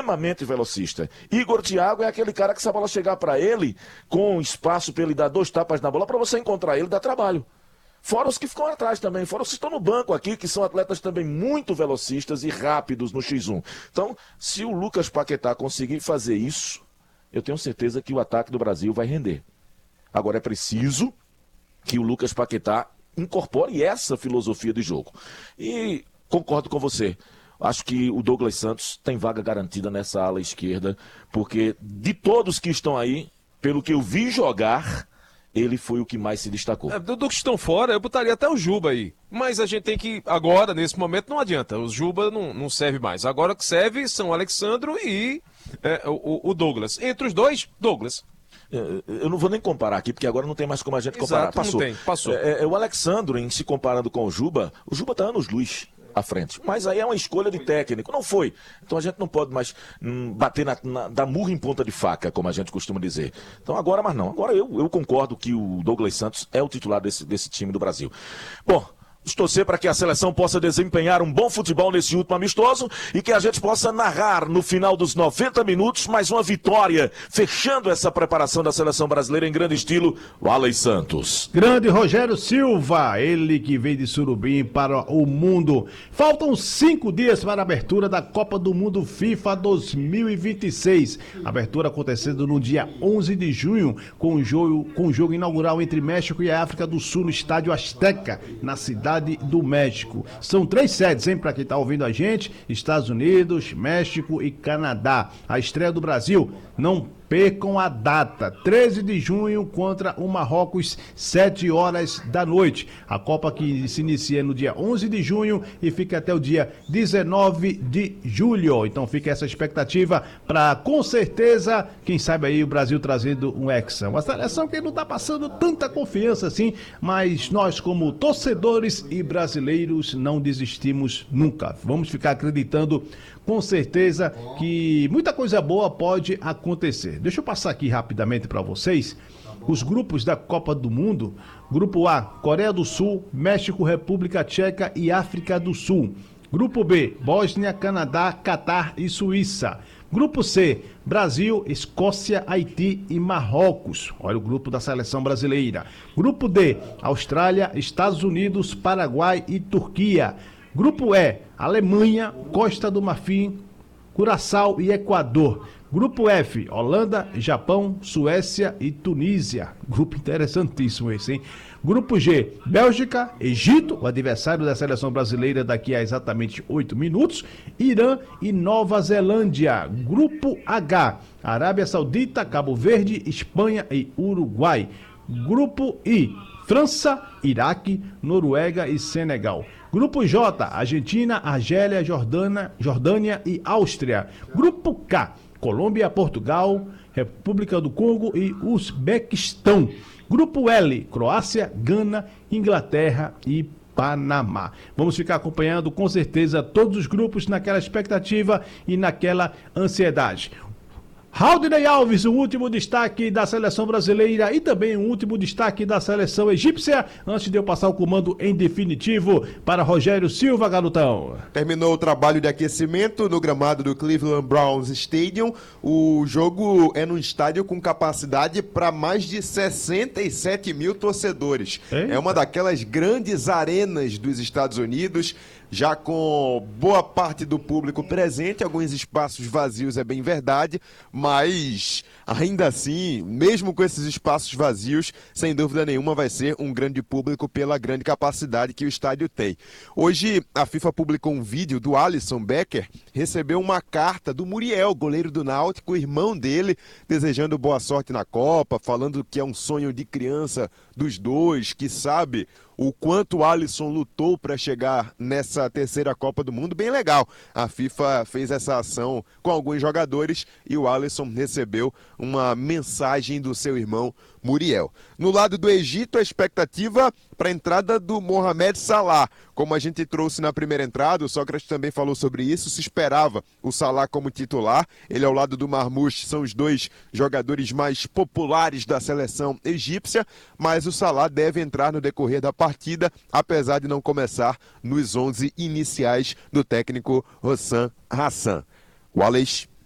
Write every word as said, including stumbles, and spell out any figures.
extremamente velocista. Igor Thiago é aquele cara que se a bola chegar para ele, com espaço para ele dar dois tapas na bola, para você encontrar ele dá trabalho. Fora os que ficam atrás também, fora os que estão no banco aqui, que são atletas também muito velocistas e rápidos no xis um. Então, se o Lucas Paquetá conseguir fazer isso, eu tenho certeza que o ataque do Brasil vai render. Agora é preciso que o Lucas Paquetá incorpore essa filosofia de jogo. E concordo com você. Acho que o Douglas Santos tem vaga garantida nessa ala esquerda, porque de todos que estão aí, pelo que eu vi jogar, ele foi o que mais se destacou. É, do que estão fora, eu botaria até o Juba aí. Mas a gente tem que, agora, nesse momento, não adianta. O Juba não, não serve mais. Agora o que serve são o Alexandro e é, o, o Douglas. Entre os dois, Douglas. Eu não vou nem comparar aqui, porque agora não tem mais como a gente Exato, comparar. Passou. Não tem, passou. É, é, o Alexandro, em se comparando com o Juba, o Juba está anos-luz à frente. Mas aí é uma escolha de técnico. Não foi. Então a gente não pode mais hum, bater na, na, dar murro em ponta de faca, como a gente costuma dizer. Então agora, mas não. Agora eu, eu concordo que o Douglas Santos é o titular desse, desse time do Brasil. Bom, torcer para que a seleção possa desempenhar um bom futebol nesse último amistoso e que a gente possa narrar no final dos noventa minutos mais uma vitória, fechando essa preparação da seleção brasileira em grande estilo, o Alex Santos. Grande Rogério Silva, ele que veio de Surubim para o mundo. Faltam cinco dias para a abertura da Copa do Mundo FIFA dois mil e vinte e seis. Abertura acontecendo no dia onze de junho, com o jogo, com o jogo inaugural entre México e a África do Sul no Estádio Azteca, na cidade do México. São três sedes, hein, para quem tá ouvindo a gente: Estados Unidos, México e Canadá. A estreia do Brasil, não percam a data, treze de junho contra o Marrocos, sete horas da noite. A Copa que se inicia no dia onze de junho e fica até o dia dezenove de julho. Então fica essa expectativa para, com certeza, quem sabe aí o Brasil trazendo um hexa. Uma seleção que não tá passando tanta confiança assim, mas nós como torcedores e brasileiros não desistimos nunca. Vamos ficar acreditando com certeza que muita coisa boa pode acontecer. Deixa eu passar aqui rapidamente para vocês os grupos da Copa do Mundo. Grupo A, Coreia do Sul, México, República Tcheca e África do Sul. Grupo B, Bósnia, Canadá, Catar e Suíça. Grupo C, Brasil, Escócia, Haiti e Marrocos. Olha o grupo da seleção brasileira. Grupo D, Austrália, Estados Unidos, Paraguai e Turquia. Grupo E, Alemanha, Costa do Marfim, Curaçao e Equador. Grupo F, Holanda, Japão, Suécia e Tunísia. Grupo interessantíssimo esse, hein? Grupo G, Bélgica, Egito, o adversário da seleção brasileira daqui a exatamente oito minutos, Irã e Nova Zelândia. Grupo H, Arábia Saudita, Cabo Verde, Espanha e Uruguai. Grupo I, França, Iraque, Noruega e Senegal. Grupo J, Argentina, Argélia, Jordânia, Jordânia e Áustria. Grupo K, Colômbia, Portugal, República do Congo e Uzbequistão. Grupo L, Croácia, Gana, Inglaterra e Panamá. Vamos ficar acompanhando com certeza todos os grupos naquela expectativa e naquela ansiedade. Haldney Alves, o último destaque da seleção brasileira e também o último destaque da seleção egípcia, antes de eu passar o comando em definitivo para Rogério Silva, garotão. Terminou o trabalho de aquecimento no gramado do Cleveland Browns Stadium. O jogo é num estádio com capacidade para mais de sessenta e sete mil torcedores. Eita. É uma daquelas grandes arenas dos Estados Unidos, já com boa parte do público presente, alguns espaços vazios, é bem verdade, mas ainda assim, mesmo com esses espaços vazios, sem dúvida nenhuma vai ser um grande público pela grande capacidade que o estádio tem. Hoje a FIFA publicou um vídeo do Alisson Becker, recebeu uma carta do Muriel, goleiro do Náutico, irmão dele, desejando boa sorte na Copa, falando que é um sonho de criança dos dois, que sabe o quanto o Alisson lutou para chegar nessa terceira Copa do Mundo. Bem legal. A FIFA fez essa ação com alguns jogadores e o Alisson recebeu uma mensagem do seu irmão Muriel. No lado do Egito, a expectativa para a entrada do Mohamed Salah. Como a gente trouxe na primeira entrada, o Sócrates também falou sobre isso, se esperava o Salah como titular. Ele ao lado do Marmoush são os dois jogadores mais populares da seleção egípcia, mas o Salah deve entrar no decorrer da partida, apesar de não começar nos onze iniciais do técnico Hossam Hassan. Wallace.